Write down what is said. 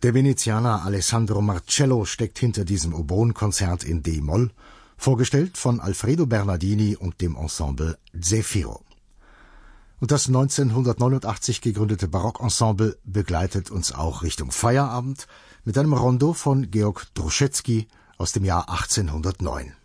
Der Venezianer Alessandro Marcello steckt hinter diesem Oboenkonzert in D-Moll, vorgestellt von Alfredo Bernardini und dem Ensemble Zefiro. Und das 1989 gegründete Barockensemble begleitet uns auch Richtung Feierabend mit einem Rondo von Georg Druschetsky aus dem Jahr 1809.